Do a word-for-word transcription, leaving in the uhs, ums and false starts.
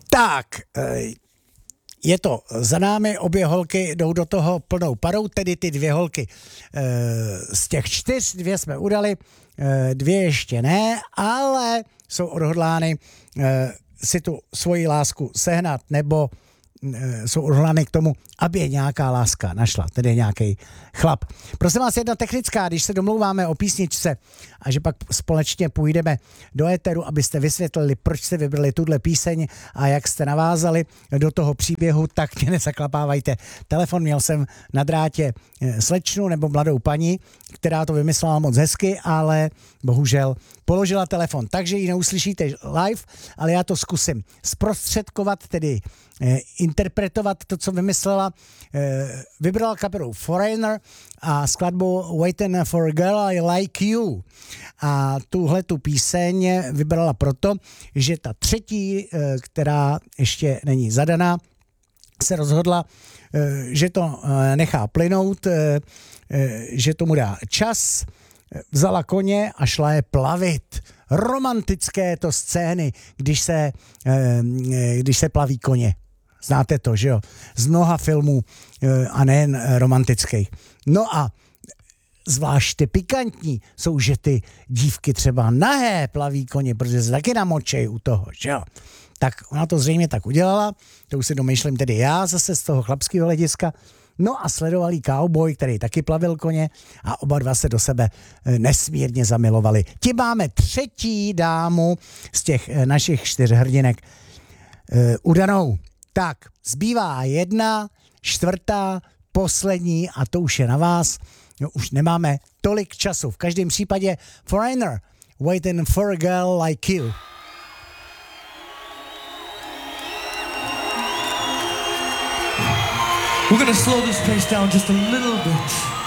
Tak, je to za námi, obě holky jdou do toho plnou parou, tedy ty dvě holky. Z těch čtyř dvě jsme udali, dvě ještě ne, ale jsou odhodlány si tu svoji lásku sehnat, nebo jsou odhodlány k tomu, aby je nějaká láska našla, tedy nějaký chlap. Prosím vás, jedna technická, když se domlouváme o písničce a že pak společně půjdeme do éteru, abyste vysvětlili, proč jste vybrali tuhle píseň a jak jste navázali do toho příběhu, tak mě nezaklapávajte. Telefon měl jsem na drátě slečnu nebo mladou paní, která to vymyslela moc hezky, ale bohužel položila telefon, takže ji neuslyšíte live, ale já to zkusím zprostředkovat, tedy eh, interpretovat to, co vymyslela. Eh, vybrala kapelu Foreigner a skladbu Waiting for a Girl I Like You. A tuhle tu píseň vybrala proto, že ta třetí, eh, která ještě není zadaná, se rozhodla, eh, že to eh, nechá plynout, eh, eh, že tomu dá čas, vzala koně a šla je plavit. Romantické to scény, když se, když se plaví koně. Znáte to, že jo? Z mnoha filmů a nejen romantických. No a zvlášť ty pikantní jsou, že ty dívky třeba nahé plaví koně, protože se taky namočej u toho, že jo? Tak ona to zřejmě tak udělala, to už si domýšlím tedy já zase z toho chlapského hlediska. No a sledovalý cowboy, který taky plavil koně a oba dva se do sebe nesmírně zamilovali. Ti máme třetí dámu z těch našich čtyř hrdinek e, udanou. Tak, zbývá jedna, čtvrtá, poslední a to už je na vás. No, už nemáme tolik času. V každém případě Foreigner, Waiting for a Girl Like You. We're gonna slow this pace down just a little bit.